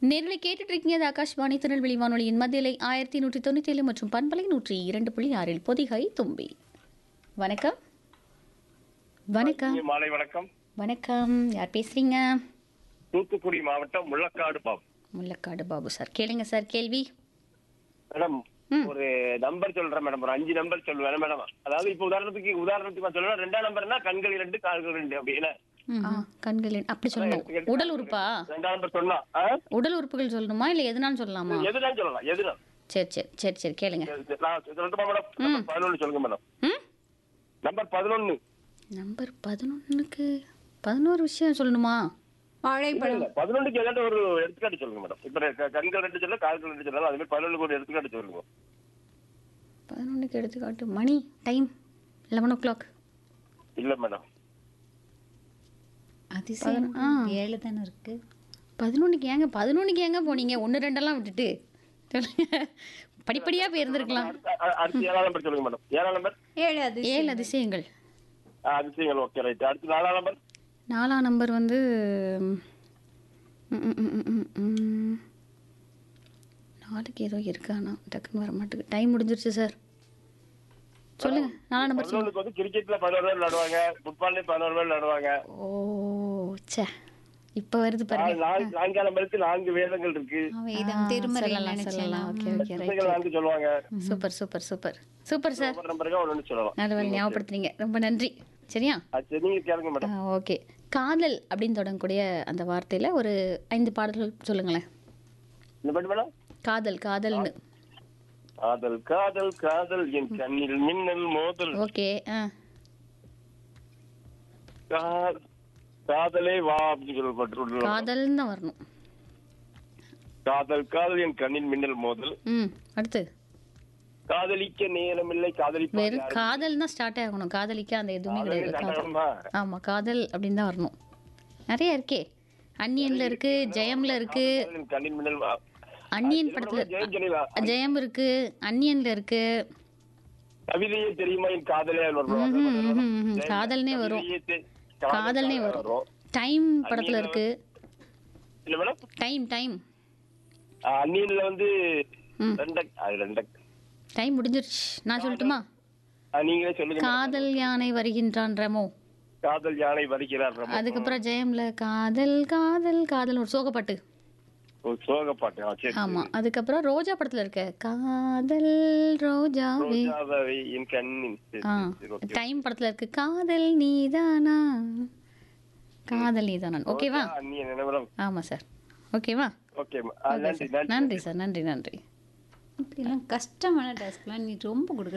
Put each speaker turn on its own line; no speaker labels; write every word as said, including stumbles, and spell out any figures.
நேர்களை கேட்டுட்டு இருக்கீங்க. அது ஆகாஷ்வாணி திருநெல்வேலி வானொலியின் மத்தியலை ஆயிரத்தி நூற்றி தொண்ணூற்றி ஏழு மற்றும் பண்பலை நூற்றி இரண்டு புள்ளி ஆறில் பொதிகை தும்பி. வணக்கம் வணக்கம்
மாலை வணக்கம்.
வணக்கம். யார் பேசுறீங்க?
தூத்துக்குடி மாவட்டம் முள்ளக்காடு பாபு.
முள்ளக்காடு பாபு சார், கேளுங்க சார் கேள்வி.
மேடம் ஒரு நம்பர் சொல்றேன் மேடம், ஒரு அஞ்சு நம்பர் சொல்லுவேன் மேடம். அதாவது இப்ப உதாரணத்துக்கு உதாரணத்துக்கு நான் சொல்லுவேன், ரெண்டாம் நம்பர்னா கண்கள் இரண்டு கால்கள் ரெண்டு அப்படின்னு.
கண்கள் அப்படி சொல்லணும். உடல் உறுப்பா?
ரெண்டாம் நம்பர் சொன்னா
உடல் உறுப்புகள் சொல்லணுமா இல்ல எதுனாலும் சொல்லலாமா?
எதுனாலும் சொல்லலாம். எதுனா
சரி சரி சரி சரி கேளுங்க.
சொல்லட்டுமா மேடம்? நம்பர் பதினொன்னு சொல்லுங்க மேடம். நம்பர் பதினொன்னு.
நம்பர் பதினொன்னுக்கு பதினோரு விஷயம் சொல்லணுமா?
வாழைப்பழம்.
பதினொன்னுக்கு ஏதாவது ஒரு எடுத்துக்காட்டு சொல்லுங்க மேடம். இப்ப கண்கள் ரெண்டு சொல்ல கால்கள் ரெண்டு சொல்லலாம், அது மாதிரி பதினொன்னுக்கு ஒரு எடுத்துக்காட்டு சொல்லுங்க.
பதினொன்னுக்கு எடுத்துக்காட்டு மணி டைம் லெவன் ஓ கிளாக்.
இல்ல மேடம்.
அதிசயம் ஏழு தானே இருக்கு.
பதினொன்னுக்கு ஏங்க பதினொன்னுக்கு ஏங்க போனீங்க? ஒன்று ரெண்டெல்லாம் விட்டுட்டு சொல்லுங்க. படிப்படியா போயிருந்துருக்கலாம்.
அடுத்து ஏழாம் நம்பர் சொல்லுங்க மேடம். ஏழாம் நம்பர்
ஏழு அதிசயம்.
ஏழு அதிசயங்கள்.
அதிசயங்கள் ஓகே ரைட். அடுத்து நாலாம் நம்பர்.
நாலாம் நம்பர் வந்து ம், ம், ம், ம், ம். நாளைக்கு ஏதோ இருக்கு, ஆனால் டக்குன்னு வர மாட்டேங்குது. டைம் முடிஞ்சிருச்சு சார். சொல்லுங்க நாலாம் நம்பர் சொல்லுங்க.
பதினொன்னுக்கு வந்து கிரிக்கெட்ல பதினோரு பேர் விளையாடுவாங்க, ஃபுட்பால்ல பதினோரு பேர் விளையாடுவாங்க.
ஓ சே, இப்போ வருது பாருங்க.
நாலு- நான்காம் நம்பருக்கு நான்கு வேதங்கள் இருக்கு.
வேதம் திருமறை
சொல்லலாம் சொல்லலாம். ஓகே ஓகே
புத்தகங்கள்
ரைட்.
நான்கு சொல்லுவாங்க.
Super super super super sir.
ஒவ்வொரு நம்பருக்கு ஒன்னு சொல்லலாம்.
நல்ல வேலை ஞாபகப்படுத்துறீங்க, ரொம்ப நன்றி. சரியா?
அது சரி, நீங்க கேளுங்க மேடம்.
ஓகே. காதல் அப்படின்னு தொடங்கக்கூடிய அந்த வார்த்தையில ஒரு ஐந்து பாடல்கள் சொல்லுங்களேன்.
என்ன பண்ணு மேடம்?
காதல் காதல்னு.
காதல் காதல் காதல் என் கண்ணில் மின்னல் மோதல்.
ஓகே. ஆ
கா- காதலே வா அப்படின்னு சொல்லப்பட்டு
காதல்னு தான் வரணும்.
காதல் காதல் என் கண்ணில் மின்னல் மோதல்.
ம் அடுத்து
காதலிக்க நேரமில்லை காதலிப்பா
வெறும் காதல் தான் ஸ்டார்ட் ஆகணும். காதலிக்க அந்த எதுவுமே கிடையாது. காதல். ஆமா காதல் அப்படின்னு தான் வரணும். நிறைய இருக்கே. அன்னியன்ல இருக்கு, ஜெயம்ல இருக்கு,
கண்ணில் மின்னல் வா.
அன்னியன் படத்துல
ஜெயம் சொல்லிடலாம்.
ஜெயம் இருக்கு, அன்னியன்ல இருக்கு.
கவிதையே தெரியுமா என் காதலே வரும்.
ம், ம், ம், ம். காதல்னே வரும்.
கவிதையே தெ-
காதல்னே வரும். டைம் படத்துல இருக்கு.
இல்ல மேடம்,
டைம் டைம்
அந்நியன்ல வந்து
ம்.
ரெண்ட அது ரெண்ட
டைம் முடிஞ்சிருச்சு. நான் சொல்லட்டுமா?
ஆ, நீங்களே சொல்லுங்க.
காதல் யானை வருகின்றான் ரெமோ.
காதல் யானை வருகிறார் ரமோ.
அதுக்கப்புறம் ஜெயம்ல காதல் காதல் காதல் ஒரு சோகப்பாட்டு.
ஒரு சோக பாட்டு. ஆ, சரி,
ஆமா.
சரி.
அதுக்கப்புறம் ரோஜா படத்துல இருக்க காதல் ரோஜாவே.
ரோஜாவே என் கண்ணின். சரி,
ஆ
சரி, ஓகே.
டைம் படத்துல இருக்கு காதல் நீதானா காதல் நீதானா. ஓகேவா?
ரோஜா அந்நியன் என்ன மேடம்?
ஆமா சார். ஓகேவா?
ஓகே ஆ, நன்றி நன்றி
நன்றி சார். நன்றி நன்றி.
இப்படிலாம் கஷ்டமான டாஸ்க்லாம் நீ ரொம்ப கொடுக்குற.